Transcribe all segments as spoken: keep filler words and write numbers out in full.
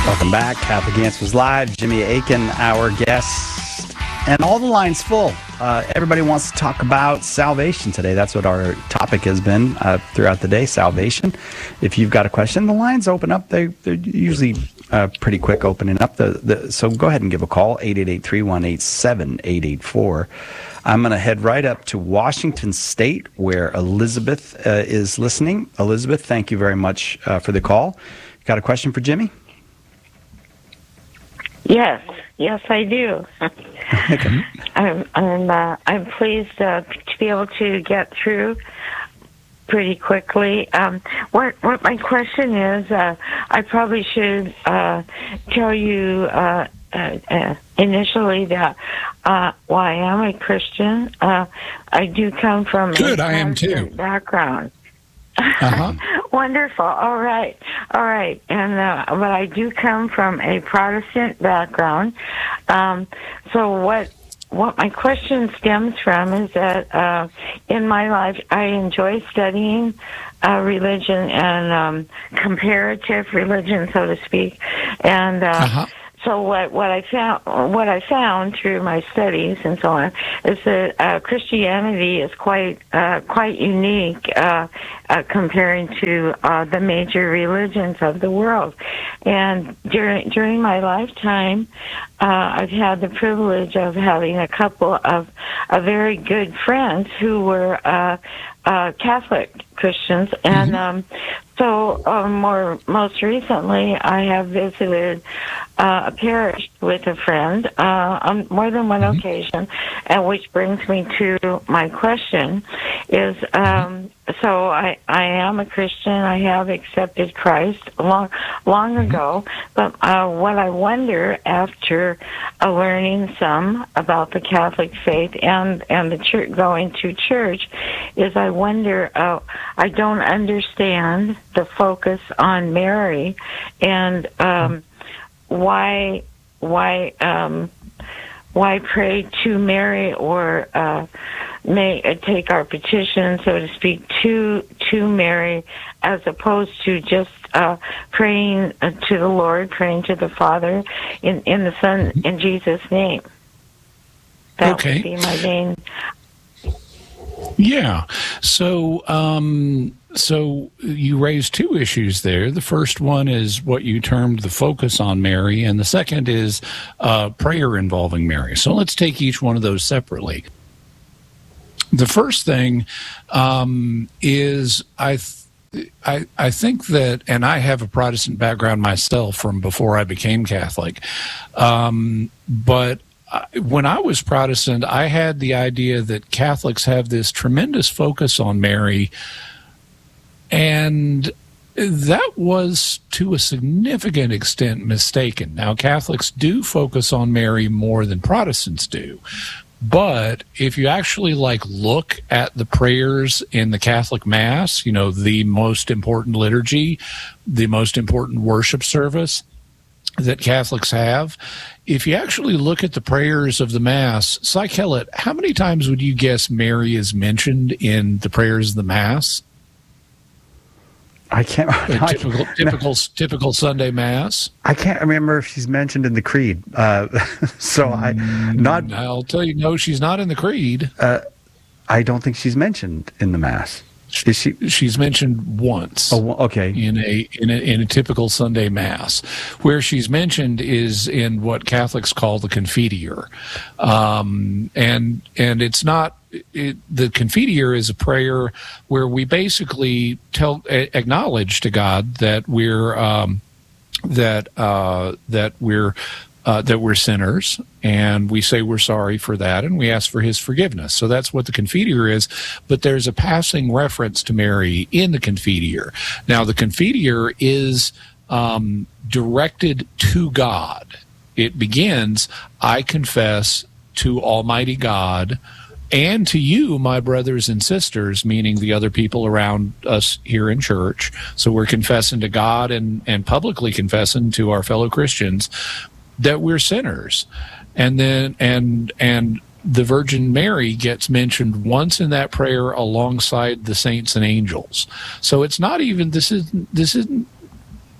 Welcome back. Catholic Answers Live. Jimmy Akin, our guest. And all the lines full. Uh, everybody wants to talk about salvation today. That's what our topic has been uh, throughout the day, salvation. If you've got a question, the lines open up. They, they're usually uh, pretty quick opening up. The, the, so go ahead and give a call, eight eight eight, three one eight, seven eight eight four. I'm going to head right up to Washington State, where Elizabeth uh, is listening. Elizabeth, thank you very much uh, for the call. Got a question for Jimmy? Yes, yes, I do. Okay. I'm I'm uh, I'm pleased uh, to be able to get through pretty quickly. Um, what what my question is, uh, I probably should uh, tell you uh, uh, uh, initially that uh, well, I am a Christian. Uh, I do come from Good, a I am too. background. Uh-huh. Wonderful. All right. All right. And uh, but I do come from a Protestant background. Um, so what what my question stems from is that uh, in my life I enjoy studying uh, religion and um, comparative religion, so to speak. And uh, uh-huh. So what, what I found what I found through my studies and so on is that uh, Christianity is quite uh, quite unique uh, uh, comparing to uh, the major religions of the world. And during during my lifetime, uh, I've had the privilege of having a couple of, of very good friends who were uh, uh, Catholic Christians, and um, so uh, more most recently, I have visited uh, a parish with a friend uh, on more than one mm-hmm. occasion, and which brings me to my question: is um, so I I am a Christian. I have accepted Christ long long mm-hmm. ago, but uh, what I wonder after uh, learning some about the Catholic faith and and the church, going to church, is I wonder. Uh, I don't understand the focus on Mary and um, why why um, why pray to Mary or uh, may uh, take our petition, so to speak, to to Mary, as opposed to just uh, praying uh, to the Lord, praying to the Father in in the Son, in Jesus' name. That okay. would be my main. Yeah. So, um, so you raised two issues there. The first one is what you termed the focus on Mary, and the second is uh, prayer involving Mary. So let's take each one of those separately. The first thing um, is I, th- I, I think that, and I have a Protestant background myself from before I became Catholic, um, but when I was Protestant, I had the idea that Catholics have this tremendous focus on Mary, and that was to a significant extent mistaken. Now, Catholics do focus on Mary more than Protestants do, but if you actually like look at the prayers in the Catholic Mass, you know, the most important liturgy, the most important worship service that Catholics have, if you actually look at the prayers of the Mass, Psychelet, how many times would you guess Mary is mentioned in the prayers of the Mass? I can't. A typical, typical, typical Sunday Mass. I can't remember if she's mentioned in the Creed. Uh, so I, not. I'll tell you, no, she's not in the Creed. Uh, I don't think she's mentioned in the Mass. Is she? She's mentioned once. Oh, okay. In a in a in a typical Sunday Mass, where she's mentioned is in what Catholics call the Confiteor, um, and and it's not. It, the Confiteor is a prayer where we basically tell acknowledge to God that we're um, that uh, that we're. Uh, that we're sinners, and we say we're sorry for that, and we ask for his forgiveness. So that's what the Confiteor is, but there's a passing reference to Mary in the Confiteor. Now, the Confiteor is um, directed to God. It begins, I confess to Almighty God and to you, my brothers and sisters, meaning the other people around us here in church. So we're confessing to God and, and publicly confessing to our fellow Christians that we're sinners. And then and and the Virgin Mary gets mentioned once in that prayer alongside the saints and angels. So it's not even this isn't this isn't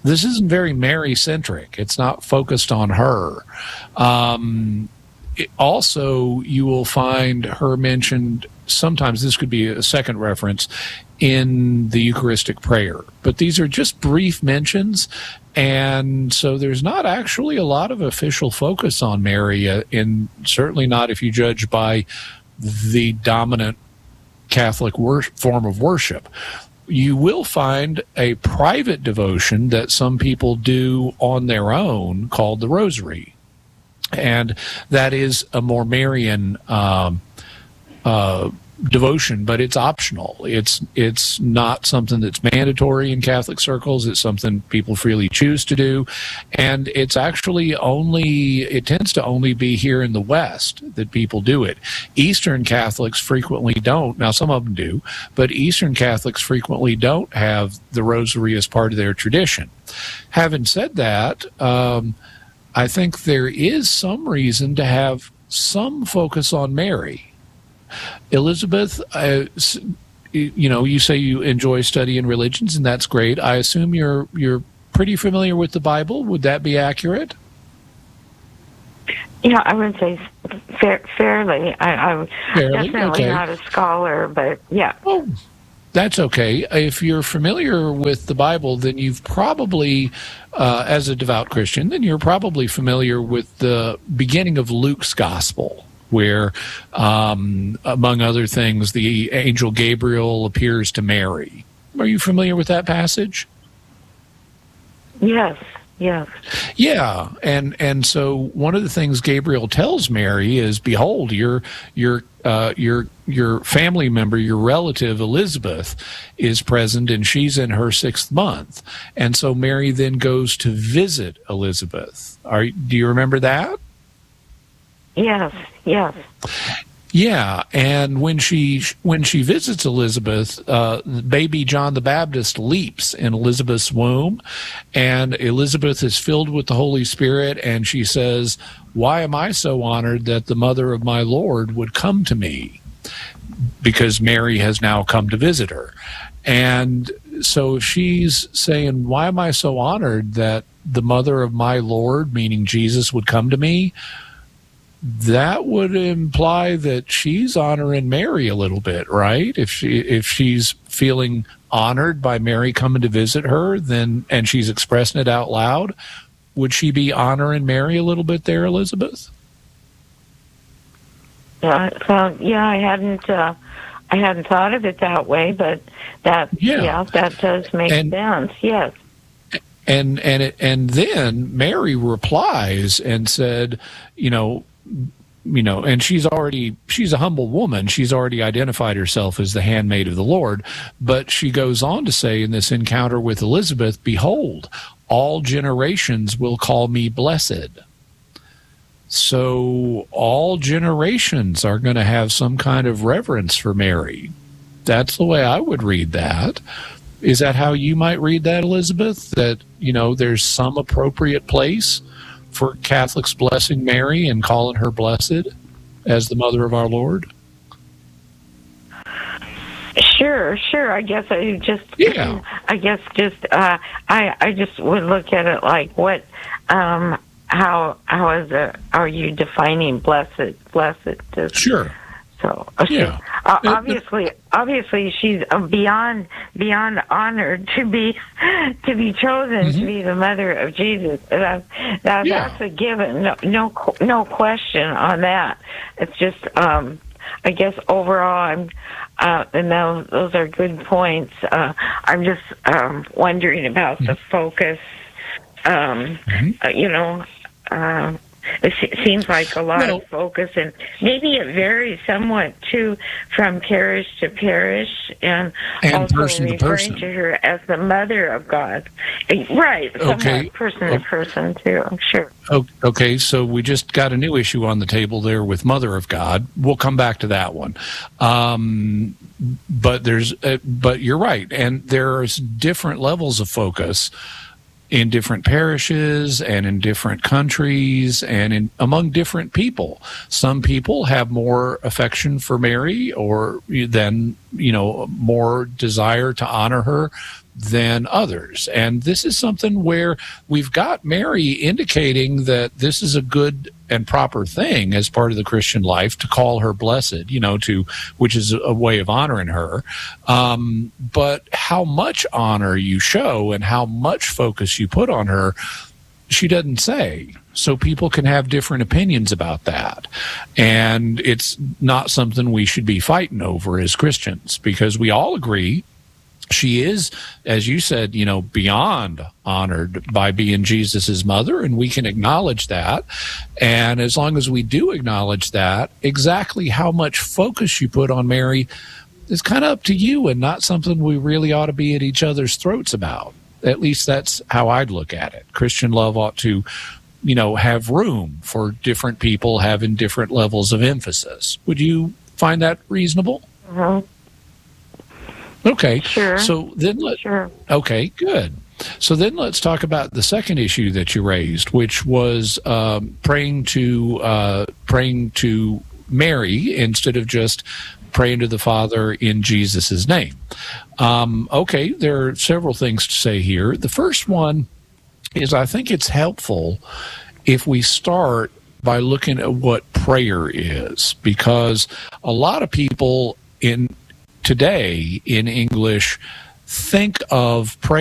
this isn't very Mary-centric. It's not focused on her. Um, it, also, you will find her mentioned, sometimes this could be a second reference, in the Eucharistic prayer. But these are just brief mentions, and so there's not actually a lot of official focus on Mary, uh, and certainly not if you judge by the dominant Catholic wor- form of worship. You will find a private devotion that some people do on their own called the Rosary, and that is a more Marian um, uh, devotion, but it's optional. It's it's not something that's mandatory in Catholic circles. It's something people freely choose to do, and it's actually only it tends to only be here in the West that people do it. Eastern Catholics frequently don't. Now, some of them do, but Eastern Catholics frequently don't have the Rosary as part of their tradition. Having said that, um, I think there is some reason to have some focus on Mary. Elizabeth, uh, you know, you say you enjoy studying religions, and that's great. I assume you're you're pretty familiar with the Bible. Would that be accurate? Yeah, I would say fa- fairly. I, I'm fairly? definitely Okay. not a scholar, but yeah. Oh, that's okay. If you're familiar with the Bible, then you've probably, uh, as a devout Christian, then you're probably familiar with the beginning of Luke's Gospel, where, um, among other things, the angel Gabriel appears to Mary. Are you familiar with that passage? Yes, yes. Yeah, and and so one of the things Gabriel tells Mary is, "Behold, your your uh, your your family member, your relative Elizabeth, is present, and she's in her sixth month." And so Mary then goes to visit Elizabeth. Are do you remember that? Yes, yes. Yeah, and when she when she visits Elizabeth, uh, baby John the Baptist leaps in Elizabeth's womb, and Elizabeth is filled with the Holy Spirit, and she says, "Why am I so honored that the mother of my Lord would come to me?" Because Mary has now come to visit her. And so she's saying, "Why am I so honored that the mother of my Lord, meaning Jesus, would come to me?" That would imply that she's honoring Mary a little bit, right? If she if she's feeling honored by Mary coming to visit her, then and she's expressing it out loud, would she be honoring Mary a little bit there, Elizabeth? Yeah, so yeah, I hadn't uh, I hadn't thought of it that way, but that Yeah. yeah, that does make And- sense. Yes. And and it, and then Mary replies and said, you know, you know, and she's already she's a humble woman. She's already identified herself as the handmaid of the Lord. But she goes on to say in this encounter with Elizabeth, "Behold, all generations will call me blessed." So all generations are going to have some kind of reverence for Mary. That's the way I would read that. Is that how you might read that, Elizabeth? That, you know, there's some appropriate place for Catholics blessing Mary and calling her blessed as the mother of our Lord? Sure, sure. I guess I just, Yeah. I guess just, uh, I, I just would look at it like what, um, how, how is it, are you defining blessed, blessed? Just, Sure. So, Yeah. uh, obviously, obviously, she's beyond beyond honored to be to be chosen Mm-hmm. to be the mother of Jesus. That, that Yeah. that's a given. No, no, no question on that. It's just, um, I guess overall, I'm, uh, and those those are good points. Uh, I'm just um, wondering about the focus. Um, Mm-hmm. uh, you know. Uh, It se- seems like a lot Well- of focus, and maybe it varies somewhat too from parish to parish, and, And also person to referring person. to her as the mother of God. Eh, Right, somewhat Okay. person to person too. I'm sure. O- Okay, so we just got a new issue on the table there with Mother of God. We'll come back to that one. Um, but there's, uh, but you're right, and there's different levels of focus in different parishes and in different countries and in among different people. Some people have more affection for Mary or then, you know, more desire to honor her than others. And this is something where we've got Mary indicating that this is a good and proper thing as part of the Christian life to call her blessed, you know, to which is a way of honoring her. Um, but how much honor you show and how much focus you put on her, she doesn't say. So people can have different opinions about that. And it's not something we should be fighting over as Christians, because we all agree she is, as you said, you know, beyond honored by being Jesus's mother, and we can acknowledge that. And as long as we do acknowledge that, exactly how much focus you put on Mary is kind of up to you, and not something we really ought to be at each other's throats about. At least that's how I'd look at it. Christian love ought to, you know, have room for different people having different levels of emphasis. Would you find that reasonable? Mm-hmm. Okay. Sure. So then let Sure. Okay, good. So then let's talk about the second issue that you raised, which was um, praying to uh, praying to Mary instead of just praying to the Father in Jesus' name. Um, okay, there are several things to say here. The first one is I think it's helpful if we start by looking at what prayer is, because a lot of people in today in English think of prayer